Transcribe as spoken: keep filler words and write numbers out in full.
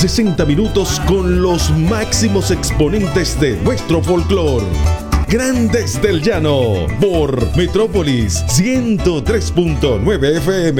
sesenta minutos con los máximos exponentes de nuestro folclore. Grandes del Llano por Metrópolis ciento tres punto nueve F M.